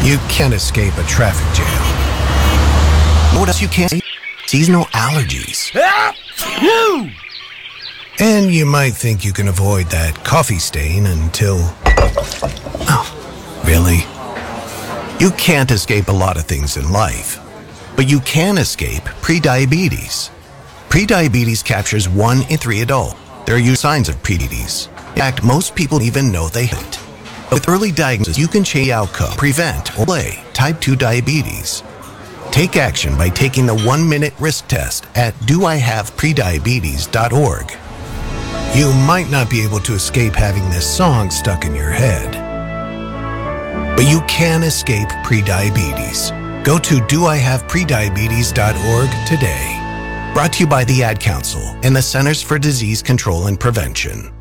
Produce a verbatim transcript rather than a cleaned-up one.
You can't escape a traffic jam. What else you can't? Seasonal allergies. And you might think you can avoid that coffee stain until... Oh, really? You can't escape a lot of things in life, but you can escape prediabetes. Prediabetes captures one in three adults. There are usually signs of prediabetes. In fact, most people even know they have it. With early diagnosis, you can change the outcome, prevent, or delay type two diabetes. Take action by taking the one-minute risk test at do I have prediabetes dot org. You might not be able to escape having this song stuck in your head, but you can escape prediabetes. Go to do I have prediabetes dot org today. Brought to you by the Ad Council and the Centers for Disease Control and Prevention.